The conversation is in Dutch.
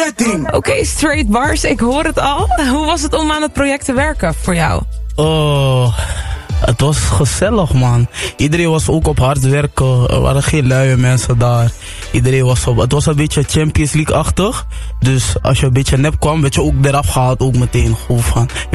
Oké, Straight Bars, ik hoor het al. Hoe was het om aan het project te werken voor jou? Oh, het was gezellig, man. Iedereen was ook op hard werken. Er waren geen luie mensen daar. Iedereen was op... Het was een beetje Champions League-achtig. Dus als je een beetje nep kwam, werd je ook eraf gehaald ook meteen. Gewoon van...